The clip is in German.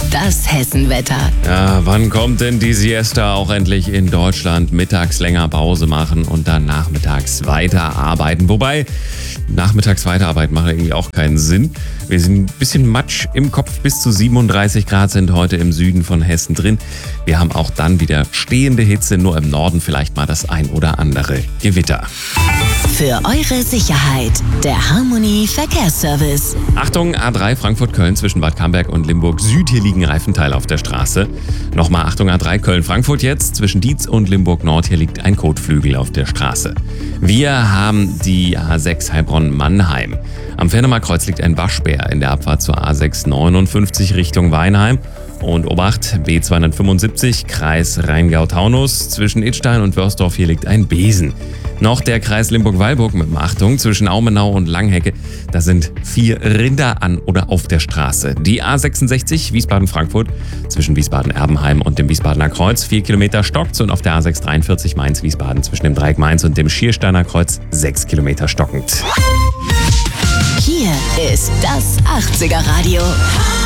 Das Hessenwetter. Ja, wann kommt denn die Siesta auch endlich in Deutschland? Mittags länger Pause machen und dann nachmittags weiterarbeiten. Wobei, nachmittags weiterarbeiten macht irgendwie auch keinen Sinn. Wir sind ein bisschen Matsch im Kopf. Bis zu 37 Grad sind heute im Süden von Hessen drin. Wir haben auch dann wieder stehende Hitze, nur im Norden vielleicht mal das ein oder andere Gewitter. Für eure Sicherheit, der Harmony Verkehrsservice. Achtung, A3 Frankfurt-Köln zwischen Bad Camberg und Limburg Süd. Hier liegen Reifenteile auf der Straße. Nochmal Achtung, A3 Köln-Frankfurt jetzt. Zwischen Dietz und Limburg Nord. Hier liegt ein Kotflügel auf der Straße. Wir haben die A6 Heilbronn-Mannheim. Am Fernemer Kreuz liegt ein Waschbär in der Abfahrt zur A6 59 Richtung Weinheim. Und Obacht, B275, Kreis Rheingau-Taunus. Zwischen Idstein und Wörsdorf, hier liegt ein Besen. Noch der Kreis Limburg-Weilburg mit Achtung zwischen Aumenau und Langhecke. Da sind 4 Rinder an oder auf der Straße. Die A66 Wiesbaden-Frankfurt zwischen Wiesbaden-Erbenheim und dem Wiesbadener Kreuz 4 Kilometer stockt. Und auf der A6 43 Mainz-Wiesbaden zwischen dem Dreieck Mainz und dem Schiersteiner Kreuz 6 Kilometer stockend. Hier ist das 80er Radio.